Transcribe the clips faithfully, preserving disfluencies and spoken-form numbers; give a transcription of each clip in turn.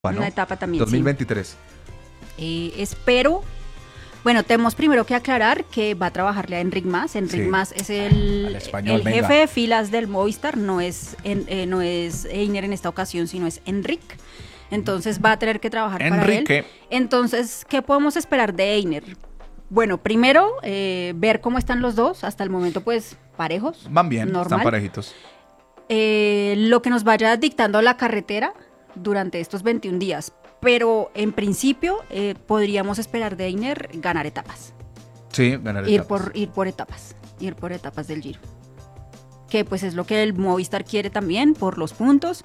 ¿no? Una etapa también, dos mil veintitrés. Sí. Eh, espero... Bueno, tenemos primero que aclarar que va a trabajarle a Enric Mas. Enric Sí. Mas es el, español, el jefe de filas del Movistar, no es, en, eh, no es Einer en esta ocasión, sino es Enric. Entonces va a tener que trabajar Enrique. para él. Entonces, ¿qué podemos esperar de Einer? Bueno, primero, eh, ver cómo están los dos. Hasta el momento, pues, parejos. Van bien, normal. están parejitos. Eh, lo que nos vaya dictando la carretera durante estos veintiún días. Pero en principio eh, podríamos esperar de Einer ganar etapas. Sí, ganar ir etapas. por ir por etapas, ir por etapas del Giro. Que pues es lo que el Movistar quiere también, por los puntos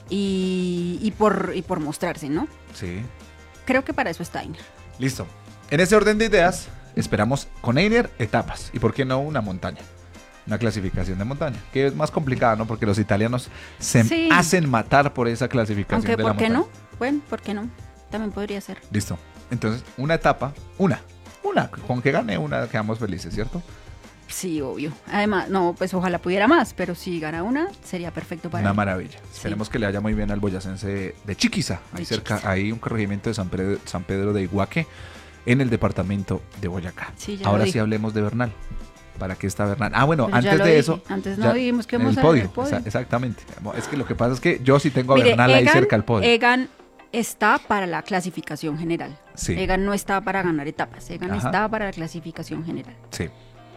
y, y, por, y por mostrarse, ¿no? Sí. Creo que para eso está Einer. Listo. En ese orden de ideas, esperamos con Einer etapas. ¿Y por qué no una montaña? Una clasificación de montaña, que es más complicada, ¿no? Porque los italianos se Sí. hacen matar por esa clasificación. Aunque, de la ¿por qué montaña. no? Bueno, ¿por qué no? También podría ser. Listo. Entonces, una etapa, una, una, con que gane una quedamos felices, ¿cierto? Sí, obvio. Además, no, pues ojalá pudiera más, pero si gana una, sería perfecto para Una él. maravilla. Esperemos que le vaya muy bien al boyacense de, de Chiquiza, ahí De cerca, Chiquiza. hay un corregimiento de San Pedro, San Pedro de Iguaque, en el departamento de Boyacá. Sí, ya Ahora lo sí dije. hablemos de Bernal. ¿Para qué está Bernal? Ah, bueno, Pero ya antes lo de dije. eso. Antes no ya- dijimos que en vamos el a ver podio. el podio. Exa- Exactamente. Es que lo que pasa es que yo sí tengo a Mire, Bernal ahí Egan- cerca al podio. Egan está para la clasificación general. Sí. Egan no está para ganar etapas. Egan Ajá. está para la clasificación general. Sí.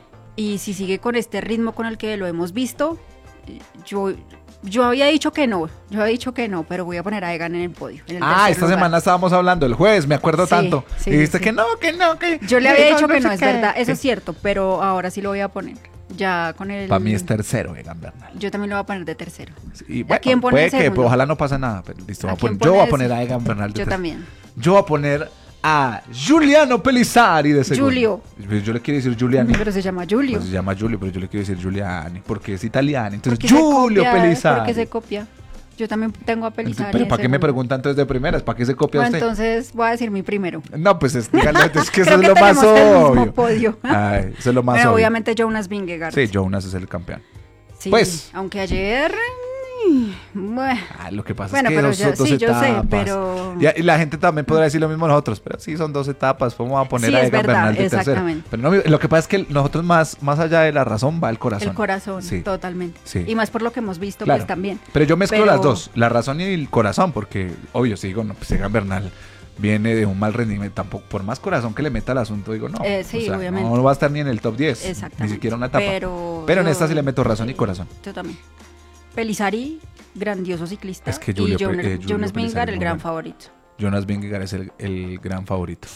Y si sigue con este ritmo con el que lo hemos visto, yo, yo había dicho que no. Yo había dicho que no, pero voy a poner a Egan en el podio. en el Ah, tercer esta lugar. semana estábamos hablando, el jueves, me acuerdo Sí, tanto. sí, y dijiste sí. que no, que no, que. Yo le que había dicho que no, sé es qué. verdad. Eso es cierto, pero ahora sí lo voy a poner. Ya con el... Para mí es tercero, Egan Bernal. Yo también lo voy a poner de tercero. Y bueno, quién pone puede de que, segundo? pues, ojalá no pase nada. Pero listo, ¿A voy a poner- quién yo voy a pone poner de- a Egan Bernal de Yo tercero. también. Yo voy a poner a Giuliano Pelissari de segundo. Julio. Pues yo le quiero decir Giuliani. Pero se llama Julio. Pues se llama Giulio, pero yo le quiero decir Giuliani porque es italiano. Entonces, Porque se Giulio copia, Pelissari. Porque se copia. Yo también tengo a Pelissari. Pero de ¿para qué me segundo. pregunta entonces de primeras? ¿Para qué se copia Bueno, usted? entonces voy a decir mi primero. No, pues es, dígale, es que eso Creo es que lo más tenemos el mismo obvio. podio. Ay, eso es lo más Bueno, obvio. obviamente Jonas Vingegaard. Sí, Jonas es el campeón. Sí, Pues. aunque ayer... mm, Bueno, Ah, lo que pasa Bueno, es que pero dos, ya- dos sí, yo sé, etapas. pero- Y, y la gente también podrá decir lo mismo nosotros, pero sí, son dos etapas. ¿Cómo vamos a poner Sí, a es Egan verdad, Bernal de tercero? exactamente. Pero no, lo que pasa es que nosotros más, más allá de la razón va el corazón. el corazón, Sí. totalmente. Sí. Y más por lo que hemos visto, Claro. pues también. Pero yo mezclo Pero- las dos, la razón y el corazón, porque obvio, si digo, no, pues Egan Bernal viene de un mal rendimiento, tampoco, por más corazón que le meta al asunto, digo, no, Eh, sí, o sea, obviamente. no va a estar ni en el top diez, ni Exactamente. siquiera una etapa. Pero, Pero en yo- esta sí le meto razón y corazón. Yo también. Pelissari, grandioso ciclista. Es que Julio y Jonas, Pe- eh, Julio Jonas Pelissari Vingegaard, es el muy gran bueno. favorito. Jonas Vingegaard es el, el gran favorito.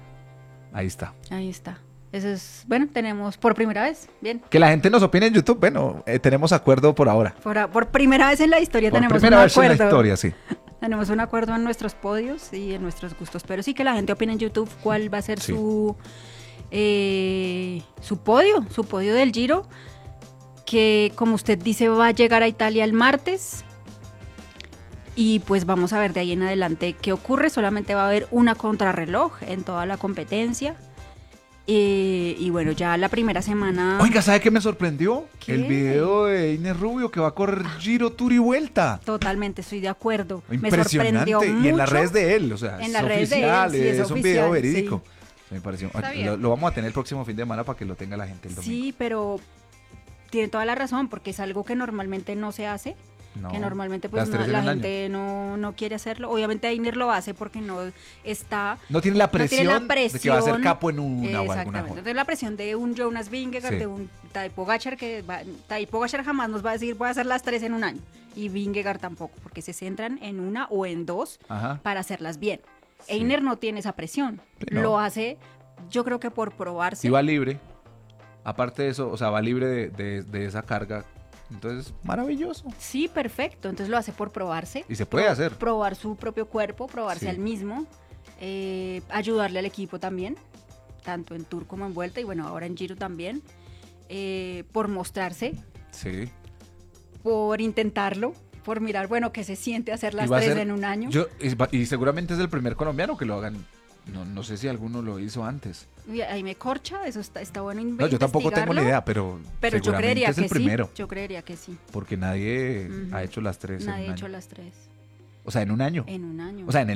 Ahí está. Ahí está. Eso es, bueno, tenemos por primera vez, bien. Que la gente nos opine en YouTube, bueno, eh, tenemos acuerdo por ahora. Por, a- por primera vez en la historia Por tenemos primera un vez en acuerdo. la historia, sí. Tenemos un acuerdo en nuestros podios y en nuestros gustos. Pero sí que la gente opine en YouTube cuál va a ser Sí. su eh, su podio, su podio del Giro. Que como usted dice va a llegar a Italia el martes. Y pues vamos a ver de ahí en adelante qué ocurre. Solamente va a haber una contrarreloj en toda la competencia. Eh, y bueno, ya la primera semana... Oiga, ¿sabe qué me sorprendió? ¿Qué? El video de Inés Rubio que va a correr Giro, Tour y Vuelta. Totalmente, estoy de acuerdo. Me Impresionante. sorprendió Y en las mucho. redes de él, o sea, En es las redes de él, oficial, sí, es es, un video oficial, verídico. sí. Me pareció. Está bien. Lo, lo vamos a tener el próximo fin de semana para que lo tenga la gente el domingo. Sí, pero tiene toda la razón, porque es algo que normalmente no se hace, No, que normalmente las pues no- tres en la un año. gente no, no quiere hacerlo. Obviamente Einer lo hace porque no está... No tiene la no presión, tiene la presión de que va a ser capo en una o alguna Exactamente. joda. No tiene la presión de un Jonas Vingegaard, Sí. de un Tadej Pogacar, que va, Tadej Pogacar jamás nos va a decir voy a hacer las tres en un año. Y Vingegaard tampoco, porque se centran en una o en dos Ajá. para hacerlas bien. Sí. Einer no tiene esa presión. No. Lo hace, yo creo que por probarse. Y va libre. Aparte de eso, o sea, va libre de, de- de esa carga. Entonces, maravilloso. Sí, perfecto. Entonces lo hace por probarse. Y se puede Pro- hacer. Probar su propio cuerpo, probarse Sí. al mismo, eh, ayudarle al equipo también, tanto en Tour como en Vuelta, y bueno, ahora en Giro también, eh, por mostrarse, Sí. por intentarlo, por mirar, bueno, que se siente hacer las Y va a tres ser- en un año. Yo, y, va- y seguramente es el primer colombiano que lo hagan. No, no sé si alguno lo hizo antes. Uy, ahí me corcha, eso está, está bueno in- No, yo tampoco tengo ni investigarlo, idea, pero, Pero yo seguramente creería es que el primero. sí. Yo creería que sí. Porque nadie Ujú. ha hecho las tres. en Nadie un ha hecho año. las tres. O sea, en un año. En un año. O sea, en el